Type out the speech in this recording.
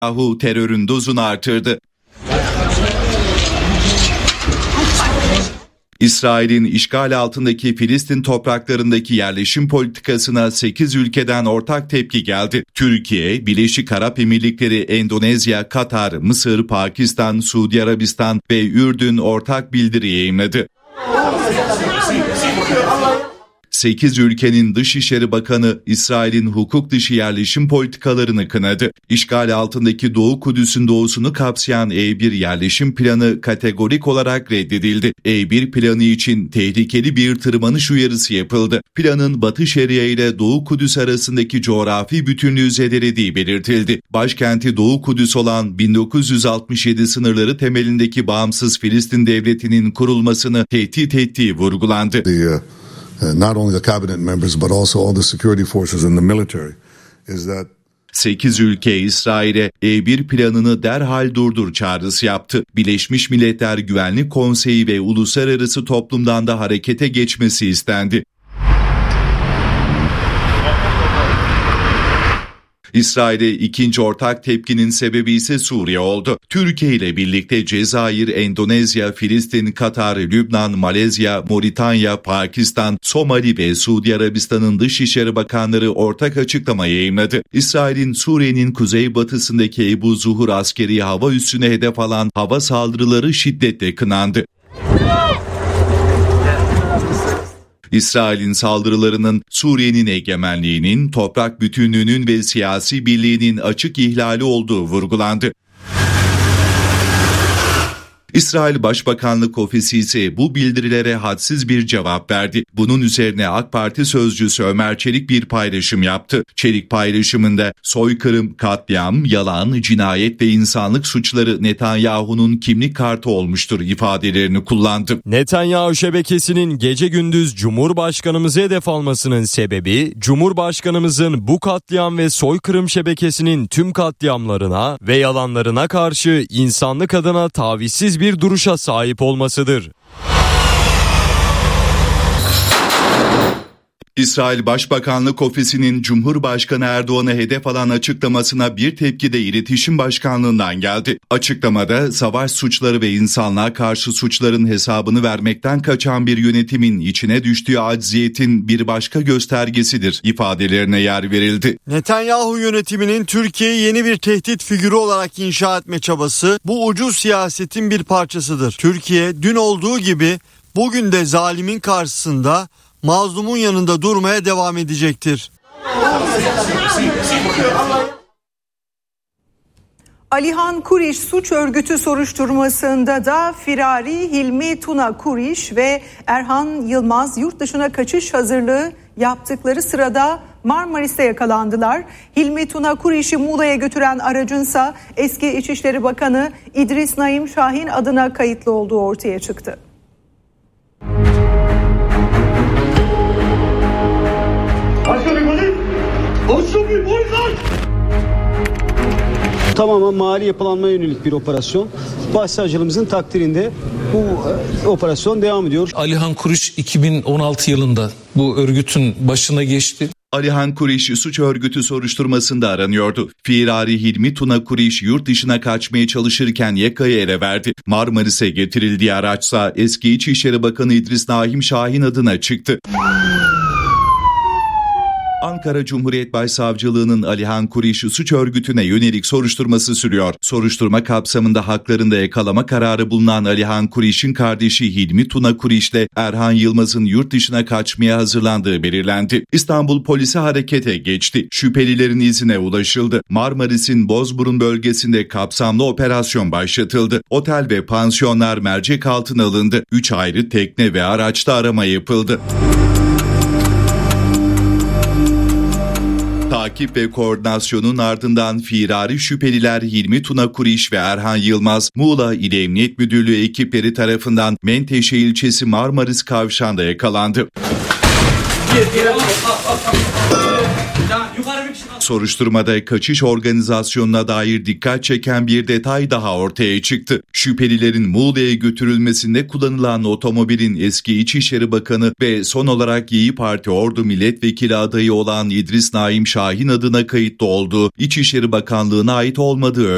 Netanyahu terörün dozunu artırdı. İsrail'in işgal altındaki Filistin topraklarındaki yerleşim politikasına 8 ülkeden ortak tepki geldi. Türkiye, Birleşik Arap Emirlikleri, Endonezya, Katar, Mısır, Pakistan, Suudi Arabistan ve Ürdün ortak bildiri yayımladı. 8 ülkenin Dışişleri Bakanı İsrail'in hukuk dışı yerleşim politikalarını kınadı. İşgal altındaki Doğu Kudüs'ün doğusunu kapsayan E1 yerleşim planı kategorik olarak reddedildi. E1 planı için tehlikeli bir tırmanış uyarısı yapıldı. Planın Batı Şeria ile Doğu Kudüs arasındaki coğrafi bütünlüğü zedelediği belirtildi. Başkenti Doğu Kudüs olan 1967 sınırları temelindeki bağımsız Filistin devletinin kurulmasını tehdit ettiği vurgulandı. Not only the cabinet members but also all the security forces in the military is that 8 ülke İsrail'e E1 planını derhal durdur çağrısı yaptı. Birleşmiş Milletler Güvenlik Konseyi ve uluslararası toplumdan da harekete geçmesi istendi. İsrail'e ikinci ortak tepkinin sebebi ise Suriye oldu. Türkiye ile birlikte Cezayir, Endonezya, Filistin, Katar, Lübnan, Malezya, Moritanya, Pakistan, Somali ve Suudi Arabistan'ın Dışişleri Bakanları ortak açıklama yayımladı. İsrail'in Suriye'nin kuzeybatısındaki Ebu Zuhur askeri hava üssüne hedef alan hava saldırıları şiddetle kınandı. İsrail'in saldırılarının Suriye'nin egemenliğinin, toprak bütünlüğünün ve siyasi birliğinin açık ihlali olduğu vurgulandı. İsrail Başbakanlık Ofisi ise bu bildirilere hadsiz bir cevap verdi. Bunun üzerine AK Parti sözcüsü Ömer Çelik bir paylaşım yaptı. Çelik paylaşımında soykırım, katliam, yalan, cinayet ve insanlık suçları Netanyahu'nun kimlik kartı olmuştur ifadelerini kullandı. Netanyahu şebekesinin gece gündüz Cumhurbaşkanımızı hedef almasının sebebi, Cumhurbaşkanımızın bu katliam ve soykırım şebekesinin tüm katliamlarına ve yalanlarına karşı insanlık adına tavizsiz bir duruşa sahip olmasıdır. İsrail Başbakanlık Ofisi'nin Cumhurbaşkanı Erdoğan'ı hedef alan açıklamasına bir tepki de İletişim Başkanlığı'ndan geldi. Açıklamada savaş suçları ve insanlığa karşı suçların hesabını vermekten kaçan bir yönetimin içine düştüğü acziyetin bir başka göstergesidir ifadelerine yer verildi. Netanyahu yönetiminin Türkiye'yi yeni bir tehdit figürü olarak inşa etme çabası bu ucuz siyasetin bir parçasıdır. Türkiye dün olduğu gibi bugün de zalimin karşısında mazlumun yanında durmaya devam edecektir. Alihan Kuriş suç örgütü soruşturmasında da firari Hilmi Tuna Kuriş ve Erhan Yılmaz yurt dışına kaçış hazırlığı yaptıkları sırada Marmaris'te yakalandılar. Hilmi Tuna Kuriş'i Muğla'ya götüren aracınsa eski İçişleri Bakanı İdris Naim Şahin adına kayıtlı olduğu ortaya çıktı. Tamamen mali yapılanmaya yönelik bir operasyon. Başsavcılığımızın takdirinde bu operasyon devam ediyor. Alihan Kuriş 2016 yılında bu örgütün başına geçti. Alihan Kuriş suç örgütü soruşturmasında aranıyordu. Firari Hilmi Tuna Kuriş yurt dışına kaçmaya çalışırken yakayı ele verdi. Marmaris'e getirildiği araçsa eski İçişleri Bakanı İdris Naim Şahin adına çıktı. Ankara Cumhuriyet Başsavcılığı'nın Alihan Kuriş suç örgütüne yönelik soruşturması sürüyor. Soruşturma kapsamında haklarında yakalama kararı bulunan Alihan Kuriş'in kardeşi Hilmi Tuna Kuriş'le Erhan Yılmaz'ın yurt dışına kaçmaya hazırlandığı belirlendi. İstanbul polisi harekete geçti. Şüphelilerin izine ulaşıldı. Marmaris'in Bozburun bölgesinde kapsamlı operasyon başlatıldı. Otel ve pansiyonlar mercek altına alındı. 3 ayrı tekne ve araçta arama yapıldı. Takip ve koordinasyonun ardından firari şüpheliler Hilmi Tuna Kuriş ve Erhan Yılmaz, Muğla İl Emniyet Müdürlüğü ekipleri tarafından Menteşe ilçesi Marmaris kavşağında yakalandı. Soruşturmada kaçış organizasyonuna dair dikkat çeken bir detay daha ortaya çıktı. Şüphelilerin Muğla'ya götürülmesinde kullanılan otomobilin eski İçişleri Bakanı ve son olarak İYİ Parti Ordu Milletvekili adayı olan İdris Naim Şahin adına kayıtlı olduğu, İçişleri Bakanlığı'na ait olmadığı